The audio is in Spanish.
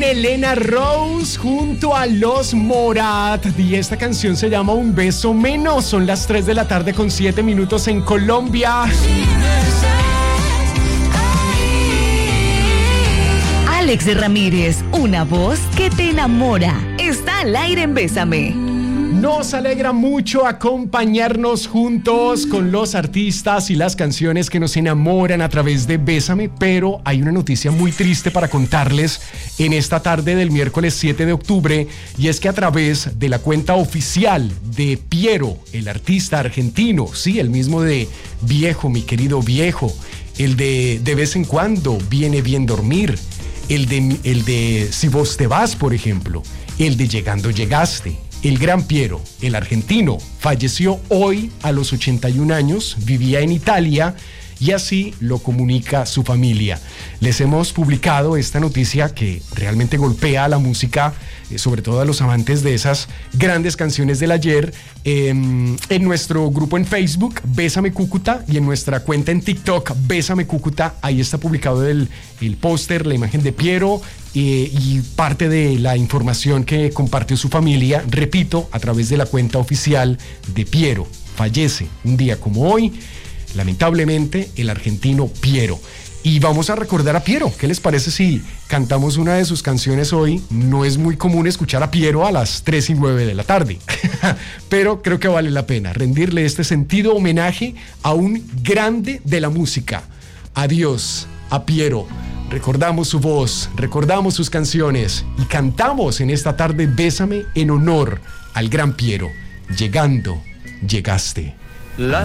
Elena Rose junto a Los Morat. Y esta canción se llama Un Beso Menos. Son las 3 de la tarde con 7 minutos en Colombia. Alex Ramírez, una voz que te enamora. Está al aire en Bésame. Nos alegra mucho acompañarnos juntos con los artistas y las canciones que nos enamoran a través de Bésame, pero hay una noticia muy triste para contarles en esta tarde del miércoles 7 de octubre, y es que a través de la cuenta oficial de Piero, el artista argentino, sí, el mismo de Viejo, mi querido viejo, el de vez en cuando viene bien dormir, el de Si vos te vas, por ejemplo, el de Llegando llegaste. El gran Piero, el argentino, falleció hoy a los 81 años, vivía en Italia y así lo comunica su familia. Les hemos publicado esta noticia que realmente golpea a la música, sobre todo a los amantes de esas grandes canciones del ayer, en nuestro grupo en Facebook, Bésame Cúcuta, y en nuestra cuenta en TikTok, Bésame Cúcuta. Ahí está publicado el póster, la imagen de Piero, y parte de la información que compartió su familia, repito, a través de la cuenta oficial de Piero. Fallece un día como hoy, lamentablemente, el argentino Piero. Y vamos a recordar a Piero. ¿Qué les parece si cantamos una de sus canciones hoy? No es muy común escuchar a Piero a las 3:09 de la tarde, pero creo que vale la pena rendirle este sentido homenaje a un grande de la música. Adiós a Piero. Recordamos su voz, recordamos sus canciones y cantamos en esta tarde Bésame en honor al gran Piero. Llegando, llegaste.